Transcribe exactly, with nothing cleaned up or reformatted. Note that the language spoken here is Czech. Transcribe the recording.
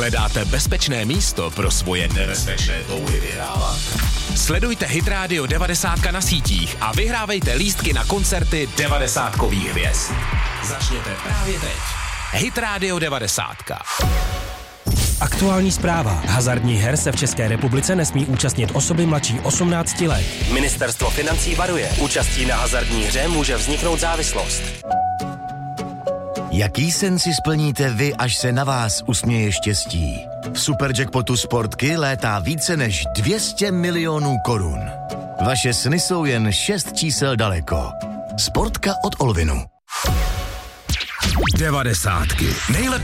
Hledáte bezpečné místo pro svoje nebezpečné touhy vyhrávat? Sledujte Hit Radio devadesát na sítích a vyhrávejte lístky na koncerty devadesátkových hvězd. Začněte právě teď. Hit Radio devadesát. Aktuální zpráva. Hazardních her se v České republice nesmí účastnit osoby mladší osmnácti let. Ministerstvo financí varuje. Účastí na hazardní hře může vzniknout závislost. Jaký sen si splníte vy, až se na vás usměje štěstí? V Superjackpotu Sportky létá více než dvě stě milionů korun. Vaše sny jsou jen šest čísel daleko. Sportka od Olvinu. Devadesátky. Nejlepší